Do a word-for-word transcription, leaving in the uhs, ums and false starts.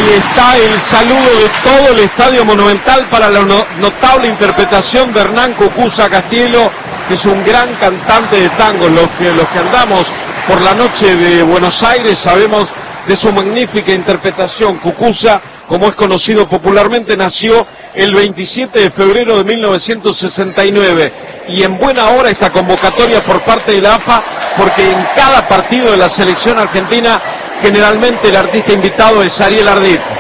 está el saludo de todo el Estadio Monumental para la no, notable interpretación de Hernán Cucuza Castielo, que es un gran cantante de tango. Los que, los que andamos por la noche de Buenos Aires sabemos de su magnífica interpretación. Cucuza, como es conocido popularmente, nació el veintisiete de febrero de mil novecientos sesenta y nueve, y en buena hora esta convocatoria por parte de la A F A, porque en cada partido de la selección argentina generalmente el artista invitado es Ariel Ardit.